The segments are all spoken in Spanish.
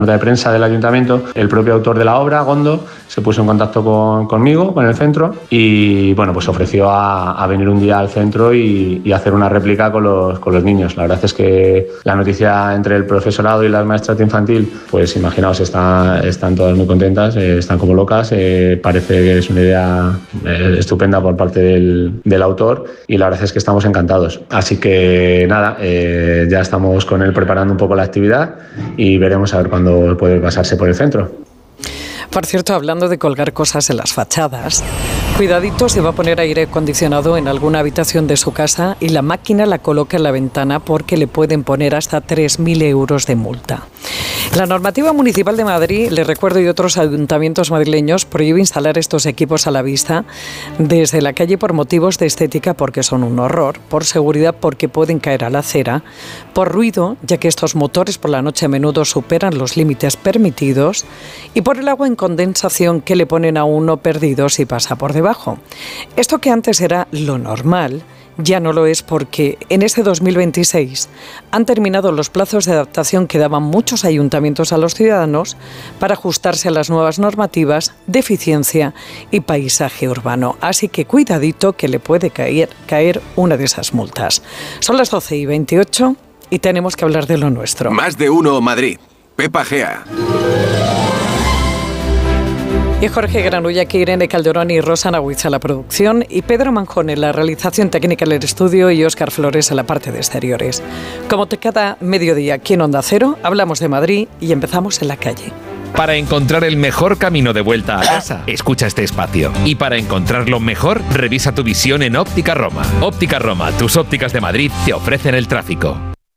nota de prensa del ayuntamiento, el propio autor de la obra, Gondo, se puso en contacto conmigo, con el centro, y bueno, pues ofreció a venir un día al centro y hacer una réplica con los niños. La verdad es que la noticia entre el profesorado y las maestras de infantil, pues imaginaos, están todas muy contentas, están como locas, parece que es una idea estupenda por parte del autor, y la verdad es que estamos encantados. Así que nada, ya estamos con él preparando un poco la actividad y veremos a ver cuándo puede pasarse por el centro. Por cierto, hablando de colgar cosas en las fachadas, cuidadito si va a poner aire acondicionado en alguna habitación de su casa y la máquina la coloca en la ventana, porque le pueden poner hasta 3.000 euros de multa. La normativa municipal de Madrid, les recuerdo, y otros ayuntamientos madrileños prohíbe instalar estos equipos a la vista desde la calle por motivos de estética, porque son un horror, por seguridad, porque pueden caer a la acera, por ruido, ya que estos motores por la noche a menudo superan los límites permitidos, y por el agua en condensación que le ponen a uno perdido si pasa por debajo. Esto que antes era lo normal, ya no lo es, porque en este 2026 han terminado los plazos de adaptación que daban muchos ayuntamientos a los ciudadanos para ajustarse a las nuevas normativas de eficiencia y paisaje urbano. Así que cuidadito, que le puede caer una de esas multas. Son las 12:28 y tenemos que hablar de lo nuestro. Más de uno Madrid. Pepa Gea. Y Jorge Granulla, que Irene Calderón y Rosa Nahuiza la producción, y Pedro Manjón en la realización técnica del estudio, y Óscar Flores en la parte de exteriores. Como cada mediodía aquí en Onda Cero, hablamos de Madrid y empezamos en la calle. Para encontrar el mejor camino de vuelta a casa, escucha este espacio. Y para encontrarlo mejor, revisa tu visión en Óptica Roma. Óptica Roma, tus ópticas de Madrid, te ofrecen el tráfico.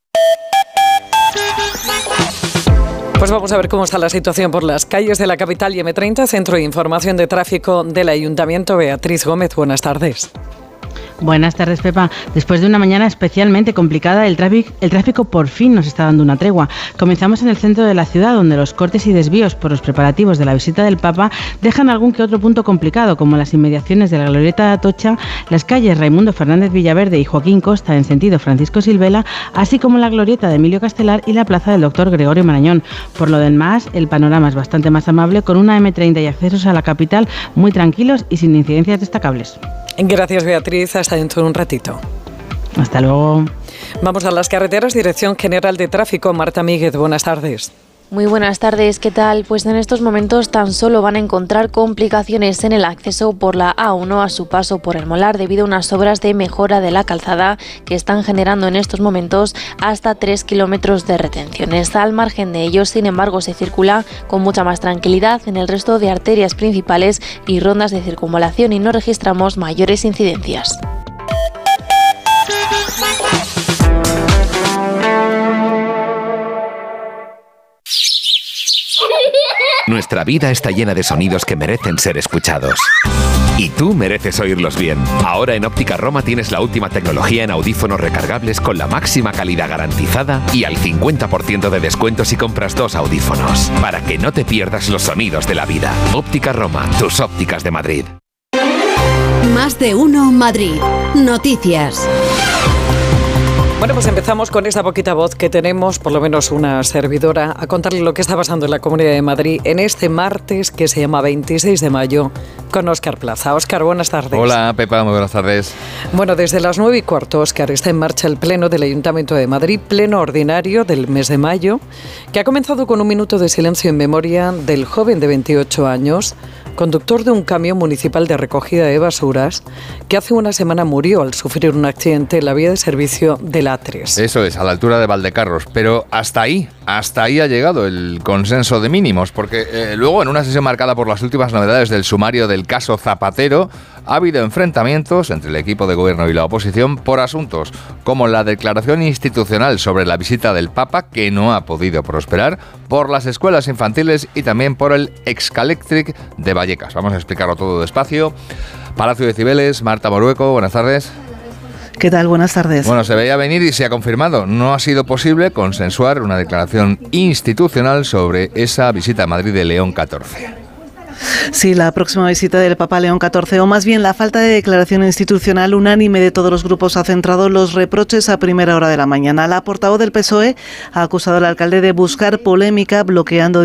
Pues vamos a ver cómo está la situación por las calles de la capital y M30, Centro de Información de Tráfico del Ayuntamiento. Beatriz Gómez, buenas tardes. Buenas tardes, Pepa. Después de una mañana especialmente complicada, el tráfico por fin nos está dando una tregua. Comenzamos en el centro de la ciudad, donde los cortes y desvíos por los preparativos de la visita del Papa dejan algún que otro punto complicado, como las inmediaciones de la Glorieta de Atocha, las calles Raimundo Fernández Villaverde y Joaquín Costa en sentido Francisco Silvela, así como la Glorieta de Emilio Castelar y la plaza del Doctor Gregorio Marañón. Por lo demás, el panorama es bastante más amable, con una M30 y accesos a la capital muy tranquilos y sin incidencias destacables. Gracias, Beatriz. Hasta dentro de un ratito. Hasta luego. Vamos a las carreteras. Dirección General de Tráfico. Marta Míguez, buenas tardes. Muy buenas tardes, ¿qué tal? Pues en estos momentos tan solo van a encontrar complicaciones en el acceso por la A1 a su paso por el Molar, debido a unas obras de mejora de la calzada que están generando en estos momentos hasta 3 kilómetros de retenciones. Al margen de ellos, sin embargo, se circula con mucha más tranquilidad en el resto de arterias principales y rondas de circunvalación, y no registramos mayores incidencias. Nuestra vida está llena de sonidos que merecen ser escuchados. Y tú mereces oírlos bien. Ahora en Óptica Roma tienes la última tecnología en audífonos recargables con la máxima calidad garantizada y al 50% de descuento si compras 2 audífonos. Para que no te pierdas los sonidos de la vida. Óptica Roma, tus ópticas de Madrid. Más de uno Madrid. Noticias. Bueno, pues empezamos con esta poquita voz que tenemos, por lo menos una servidora, a contarle lo que está pasando en la Comunidad de Madrid en este martes que se llama 26 de mayo con Óscar Plaza. Óscar, buenas tardes. Hola, Pepa, muy buenas tardes. Bueno, desde las 9:15, Óscar, está en marcha el Pleno del Ayuntamiento de Madrid, pleno ordinario del mes de mayo, que ha comenzado con un minuto de silencio en memoria del joven de 28 años, conductor de un camión municipal de recogida de basuras, que hace una semana murió al sufrir un accidente en la vía de servicio de la A3. Eso es, a la altura de Valdecarros, pero hasta ahí ha llegado el consenso de mínimos, porque luego, en una sesión marcada por las últimas novedades del sumario del caso Zapatero, ha habido enfrentamientos entre el equipo de gobierno y la oposición por asuntos como la declaración institucional sobre la visita del Papa, que no ha podido prosperar, por las escuelas infantiles y también por el Excalectric de Vallecas. Vamos a explicarlo todo despacio. Palacio de Cibeles, Marta Morueco, buenas tardes. ¿Qué tal? Buenas tardes. Bueno, se veía venir y se ha confirmado. No ha sido posible consensuar una declaración institucional sobre esa visita a Madrid de León XIV. Sí, la próxima visita del Papa León XIV, o más bien la falta de declaración institucional unánime de todos los grupos, ha centrado los reproches a primera hora de la mañana. La portavoz del PSOE ha acusado al alcalde de buscar polémica bloqueando